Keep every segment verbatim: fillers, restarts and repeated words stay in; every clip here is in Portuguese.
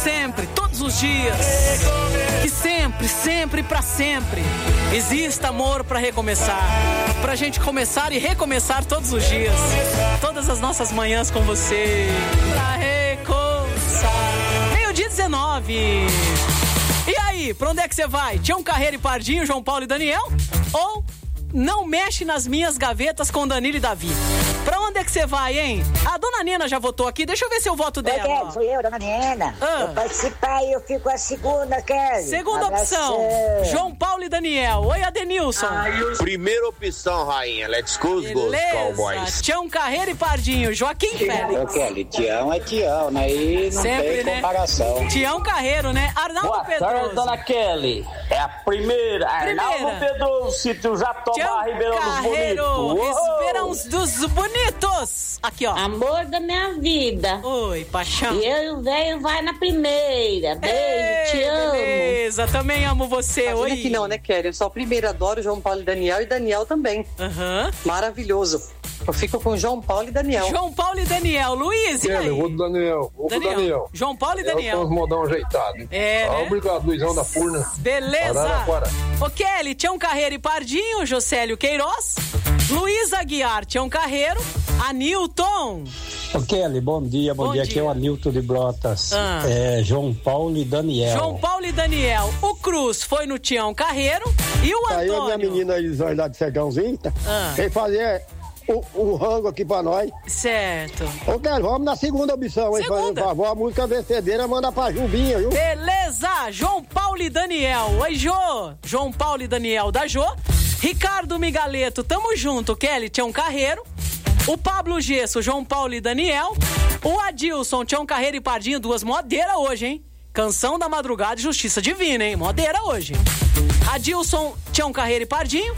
sempre, todos os dias, que sempre, sempre, pra sempre, exista amor pra recomeçar, pra gente começar e recomeçar todos os dias, todas as nossas manhãs com você, pra recomeçar. Meio-dia dezenove. E aí, pra onde é que você vai? Tião Carreiro e Pardinho, João Paulo e Daniel? Ou não mexe nas minhas gavetas com Danilo e Davi? Pra onde é que você vai, hein? A dona Nena já votou aqui, deixa eu ver se eu voto dela. Oi, Kelly, sou eu, dona Nena. Ah. Vou participar e eu fico a segunda, Kelly. Segunda Abração. opção, João Paulo e Daniel. Oi, Adenilson. Eu... Primeira opção, rainha. Let's go, os Cowboys. Tião Carreiro e Pardinho, Joaquim Félix. Ô, Kelly, Tião é Tião, né? E não Sempre, tem né? comparação. Tião Carreiro, né? Arnaldo Boa Pedroso. tarde, dona Kelly. É a primeira. primeira. Arnaldo Pedroso, Sítio Jatobá, Ribeirão dos Bonitos. Ribeirão dos Bonitos. Aqui, ó. Amor da minha vida. Oi, paixão. E eu e o velho vai na primeira. Beijo, Ei, te amo. Beleza, também amo você. Imagina Oi. que não, né, Kelly? Eu sou a primeira, adoro João Paulo e Daniel e Daniel também. Aham. Uhum. Maravilhoso. Eu fico com João Paulo e Daniel. João Paulo e Daniel. Luiz, e aí? Eu vou do Daniel. Vou Daniel. do Daniel. João Paulo e Daniel. Tem uns modão ajeitado. É, ah, né? Obrigado, Luizão da Furna. Beleza. Araraquara. Ô, Kelly, Tião Carreiro e Pardinho, Josélio Queiroz, Luiz Aguiar, Tião Carreiro, Anilton. Ô, Kelly, bom dia, bom, bom dia. dia. Aqui é o Anilton de Brotas. Ah. É, João Paulo e Daniel. João Paulo e Daniel. O Cruz foi no Tião Carreiro e o Antônio. Aí a minha menina Elisângela lá de Sertãozinho, tá? Ah. Quem fazer o, o rango aqui pra nós. Certo. Ô, Kelly, vamos na segunda opção, hein? Por favor, a música vencedeira manda pra Jubinha, viu? Beleza! João Paulo e Daniel. Oi, Jô. João Paulo e Daniel da Jô. Ricardo Migaleto, tamo junto. Kelly, Tião Carreiro. O Pablo Gesso, João Paulo e Daniel. O Adilson, Tião Carreiro e Pardinho, duas modeiras hoje, hein? Canção da Madrugada e Justiça Divina, hein? Modeira hoje. Adilson, Tião Carreiro e Pardinho.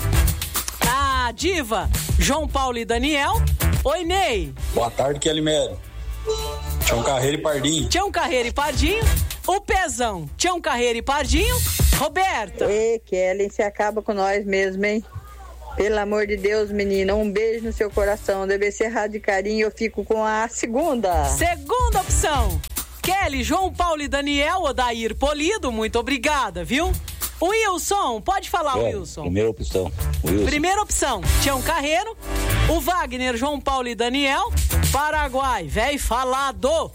A Diva, João Paulo e Daniel. Oi, Ney. Boa tarde, Kelly Mero. Tião Carreiro e Pardinho. Tião Carreiro e Pardinho. O Pezão, Tião Carreiro e Pardinho. Roberta. Ei, Kelly, você acaba com nós mesmo, hein? Pelo amor de Deus, menina, um beijo no seu coração. Deve ser rádio de carinho, eu fico com a segunda. Segunda opção. Kelly, João Paulo e Daniel, Odair Polido, muito obrigada, viu? O Wilson, pode falar, é, Wilson. Primeira opção. Wilson. Primeira opção, Tião Carreiro. O Wagner, João Paulo e Daniel. Paraguai, véi falado.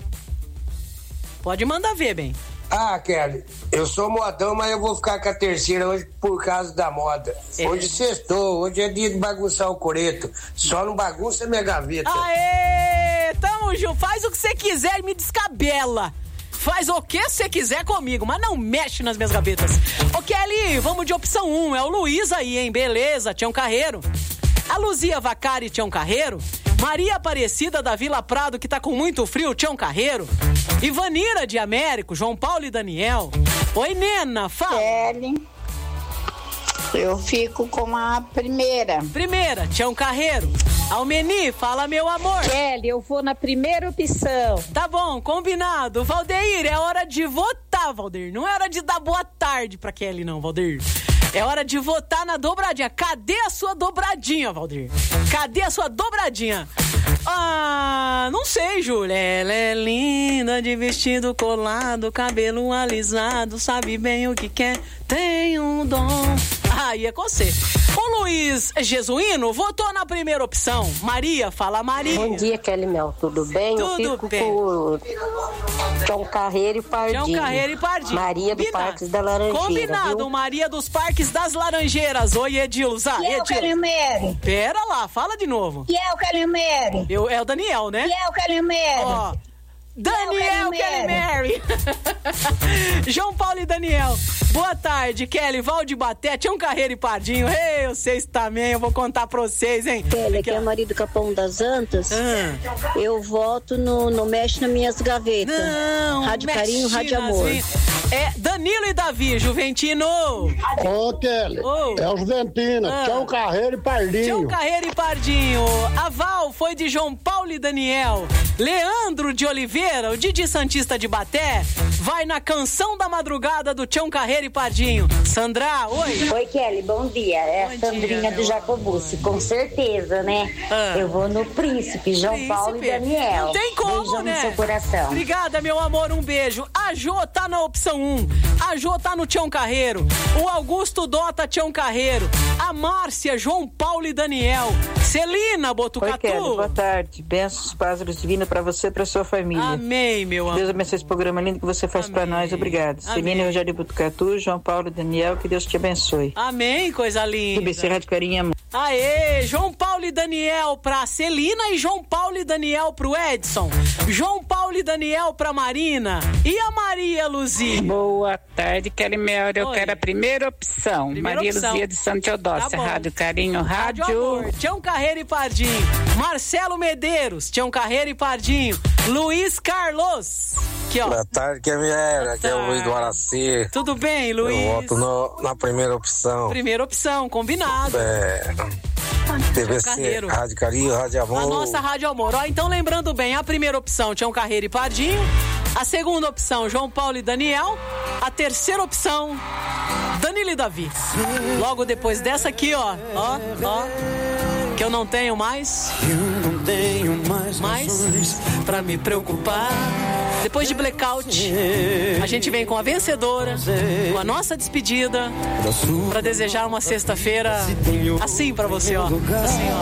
Pode mandar ver, bem. Ah, Kelly, eu sou modão, mas eu vou ficar com a terceira hoje por causa da moda. É. Hoje sextou, hoje é dia de bagunçar o coreto. Só não bagunça minha gaveta. Aê, tamo junto. Faz o que você quiser e me descabela. Faz o que você quiser comigo, mas não mexe nas minhas gavetas. Ô, Kelly, vamos de opção um. É o Luiz aí, hein? Beleza, Tião Carreiro. A Luzia Vacari, Tião Carreiro. Maria Aparecida da Vila Prado, que tá com muito frio, Tião Carreiro. Ivanira de Américo, João Paulo e Daniel. Oi, Nena, fala. Kelly, eu fico com a primeira. Primeira, Tião Carreiro. Almeni, fala, meu amor. Kelly, eu vou na primeira opção. Tá bom, combinado. Valdeir, é hora de votar, Valdeir. Não é hora de dar boa tarde pra Kelly, não, Valdeir. É hora de votar na dobradinha. Cadê a sua dobradinha, Valdir? Cadê a sua dobradinha? Ah, não sei, Júlia. Ela é linda de vestido colado, cabelo alisado, sabe bem o que quer, tem um dom. Aí é com você. O Luiz Jesuíno votou na primeira opção. Maria, fala Maria. Bom dia, Kelly Mel, tudo bem? Tudo Eu fico bem. com Tião Carreiro e Pardinho. Tião Carreiro e Pardinho. Maria Combinado. do Parques da Laranjeira. Combinado, viu? Maria dos Parques das Laranjeiras. Oi, Edilza. E é o Calimero? Pera lá, fala de novo. E é o Calimero? Eu, é o Daniel, né? E é o Calimero? Ó, Daniel Calimeri. João Paulo e Daniel. Boa tarde, Kelly, Valde Baté, Tião Carreiro e Pardinho. Ei, vocês também, eu vou contar pra vocês, hein? Kelly, que é marido do Capão das Antas. Ah. Eu voto no, no Mexe nas Minhas Gavetas. Não, Rádio Carinho, Rádio Amor. É Danilo e Davi, Juventino. Ô, Kelly, oh. é o Juventina, ah. Tião Carreiro e Pardinho. Tião Carreiro e Pardinho. A Val foi de João Paulo e Daniel. Leandro de Oliveira, o Didi Santista de Baté vai na Canção da Madrugada do Tião Carreiro e Pardinho. Sandra, oi. Oi, Kelly, bom dia. É a Sandrinha do Jacobucci, com certeza, né? Ah. Eu vou no Príncipe, João Príncipe. Paulo e Daniel. Não tem como, Beijão né? no seu coração. Obrigada, meu amor, um beijo. A Jô tá na opção um. A Jô tá no Tião Carreiro. O Augusto Dota, Tião Carreiro. A Márcia, João Paulo e Daniel. Celina Botucatu. Oi, Kelly, boa tarde. Bênçãos, paz, luz divina pra você e pra sua família. Amém, meu amor. Deus abençoe esse programa lindo que você faz Amém. Pra nós. Obrigado. Celina e Rogério Botucatu, João Paulo e Daniel, que Deus te abençoe. Amém, coisa linda. B B C Rádio Carinho, amor. Aê, João Paulo e Daniel pra Celina e João Paulo e Daniel pro Edson. João Paulo e Daniel pra Marina. E a Maria Luzia? Boa tarde, Kelly Mel. Eu Oi. quero a primeira opção. Primeira Maria opção. Luzia de Santo Teodócio. Tá Rádio Carinho, Rádio... Rádio Tião Carreiro e Pardinho. Marcelo Medeiros, Tião Carreiro e Pardinho. Luiz Carlos. Aqui, ó. Boa tarde, Kelly Mel. Aqui é o Luiz do Araci. Tudo bem, Luiz? Eu voto no, na primeira opção. Primeira opção, combinado. É... T V C, Rádio Carinho, Rádio Amor. A nossa Rádio Amor. Ó, então, lembrando bem, a primeira opção, Tião Carreiro e Pardinho. A segunda opção, João Paulo e Daniel. A terceira opção, Danilo e Davi. Logo depois dessa aqui, ó. Ó, ó. Que eu não tenho mais. Eu não tenho mais. Mais pra me preocupar. Depois de Blackout, a gente vem com a vencedora, com a nossa despedida, pra desejar uma sexta-feira assim pra você, ó. Assim, ó.